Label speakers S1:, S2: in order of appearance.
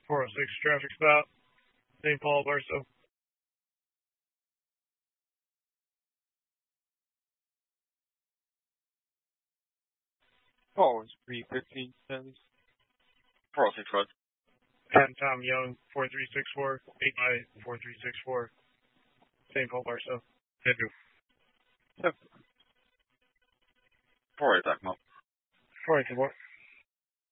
S1: 406 traffic stop, St. Paul, Barstow.
S2: Oh, it's 315 cents. 406 Road.
S1: And Tom Young, 4364, 8 by 4364, St. Paul, Barstow. Thank you.
S2: Yep. 408 Mo.
S1: 484.